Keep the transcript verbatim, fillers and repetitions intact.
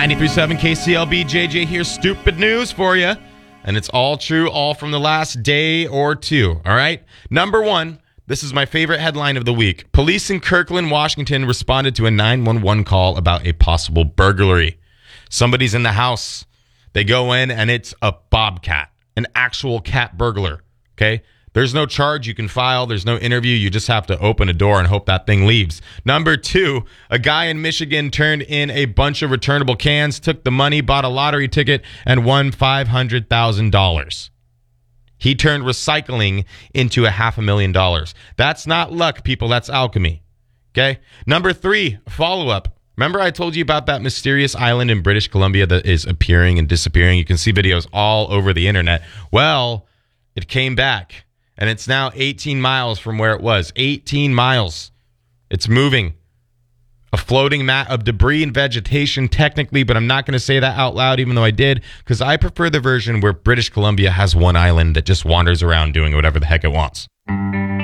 ninety-three point seven K C L B, J J here. Stupid news for you. And it's all true, all from the last day or two. All right? Number one, this is my favorite headline of the week. Police in Kirkland, Washington responded to a nine one one call about a possible burglary. Somebody's in the house. They go in and it's a bobcat, an actual cat burglar. Okay? There's no charge you can file. There's no interview. You just have to open a door and hope that thing leaves. Number two, a guy in Michigan turned in a bunch of returnable cans, took the money, bought a lottery ticket, and won five hundred thousand dollars. He turned recycling into a half a million dollars. That's not luck, people. That's alchemy. Okay? Number three, follow-up. Remember I told you about that mysterious island in British Columbia that is appearing and disappearing? You can see videos all over the internet. Well, it came back. And it's now eighteen miles from where it was. eighteen miles. It's moving. A floating mat of debris and vegetation, technically, but I'm not going to say that out loud, even though I did, because I prefer the version where British Columbia has one island that just wanders around doing whatever the heck it wants.